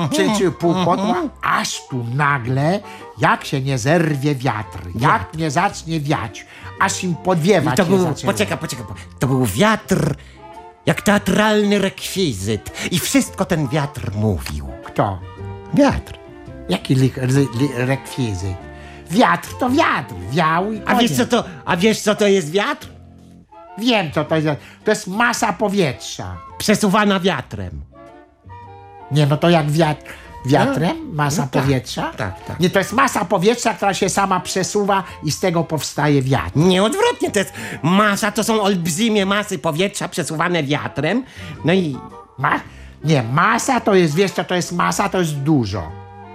czy pół kotła, aż tu nagle, jak się nie zerwie wiatr, jak nie zacznie wiać, aż im podwiewać To się był, zaczęło. poczekaj, to był wiatr jak teatralny rekwizyt i wszystko ten wiatr mówił. Kto? Wiatr. Jaki rekwizyt? Wiatr to wiatr, wiał i koniec. A wiesz co to jest wiatr? Wiem, co to jest. To jest masa powietrza. Przesuwana wiatrem. Nie, no to jak wiatrem? Masa powietrza? tak. Nie, to jest masa powietrza, która się sama przesuwa i z tego powstaje wiatr. Nie, odwrotnie, to jest masa, to są olbrzymie masy powietrza przesuwane wiatrem, no i... Nie, masa to jest, wiesz co to jest masa? To jest dużo.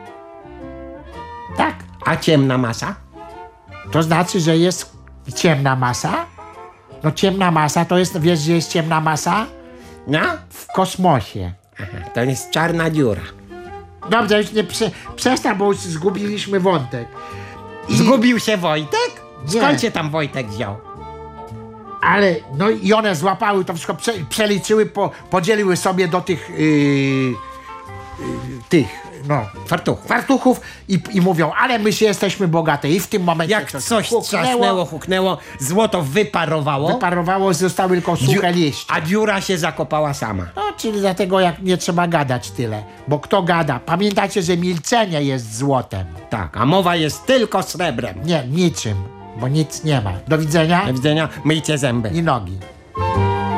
Tak? A ciemna masa? To znaczy, że jest ciemna masa? No ciemna masa to jest, wiesz, gdzie jest ciemna masa? No? W kosmosie. Aha, to jest czarna dziura. Dobrze, już nie przestań, bo już zgubiliśmy wątek. Zgubił się Wojtek? Nie. Skąd się tam Wojtek wziął? Ale, no i one złapały to wszystko, przeliczyły, podzieliły sobie do tych, fartuchów i mówią, ale my się jesteśmy bogate. I w tym momencie Jak coś trzasnęło, huknęło, złoto wyparowało, zostały tylko suche liście. a dziura się zakopała sama. No, czyli dlatego jak nie trzeba gadać tyle, bo kto gada? Pamiętajcie, że milczenie jest złotem. Tak, a mowa jest tylko srebrem. Nie, niczym, bo nic nie ma. Do widzenia Do widzenia, myjcie zęby. i nogi.